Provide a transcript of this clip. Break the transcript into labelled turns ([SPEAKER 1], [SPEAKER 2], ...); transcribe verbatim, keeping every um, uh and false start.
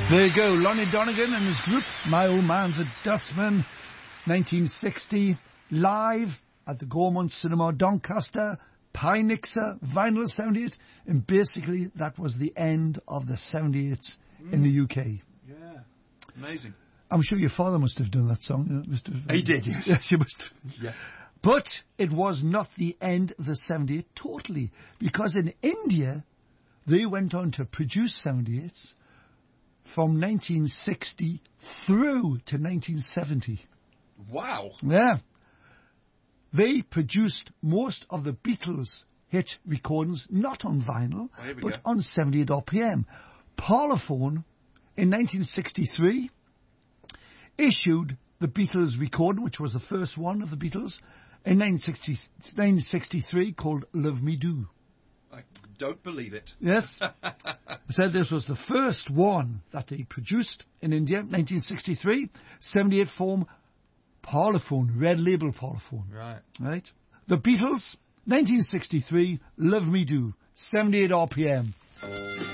[SPEAKER 1] There you go, Lonnie Donegan and his group, My Old Man's a Dustman, nineteen sixty, live at the Gaumont Cinema, Doncaster, Pynixer, Vinyl seventy-eight, and basically that was the end of the seventy-eights mm. in the U K.
[SPEAKER 2] Yeah, amazing.
[SPEAKER 1] I'm sure your father must have done that song. You know, must have,
[SPEAKER 2] he did, yes.
[SPEAKER 1] Yes, you must have.
[SPEAKER 2] Yeah.
[SPEAKER 1] But it was not the end of the seventy-eight totally, because in India, they went on to produce seventy-eights from nineteen sixty through to nineteen seventy.
[SPEAKER 2] Wow.
[SPEAKER 1] Yeah. They produced most of the Beatles' hit recordings, not on vinyl,
[SPEAKER 2] oh,
[SPEAKER 1] but
[SPEAKER 2] go.
[SPEAKER 1] on seventy-eight R P M. Parlophone, in nineteen sixty-three, issued the Beatles recording, which was the first one of the Beatles, in nineteen sixty-three, called Love Me Do.
[SPEAKER 2] I don't believe it.
[SPEAKER 1] Yes. Said this was the first one that they produced in India, nineteen sixty-three, seventy-eight form Parlophone, red label Parlophone.
[SPEAKER 2] Right.
[SPEAKER 1] Right. The Beatles, nineteen sixty-three, Love Me Do, seventy-eight R P M.